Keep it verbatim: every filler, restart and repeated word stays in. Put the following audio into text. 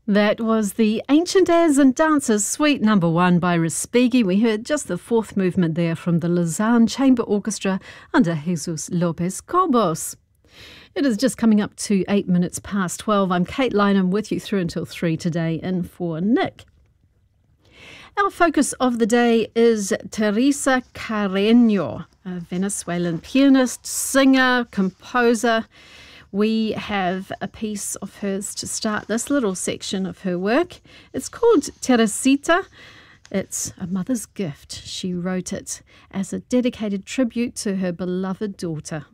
That was the Ancient Airs and Dances Suite Number One by Respighi. We heard just the fourth movement there from the Lausanne Chamber Orchestra under Jesus Lopez Cobos. It is just coming up to eight minutes past twelve. I'm Kate Lynham with you through until three today in for Nick. Our focus of the day is Teresa Carreño, a Venezuelan pianist, singer, composer. We have a piece of hers to start this little section of her work. It's called Teresita. It's a mother's gift. She wrote it as a dedicated tribute to her beloved daughter.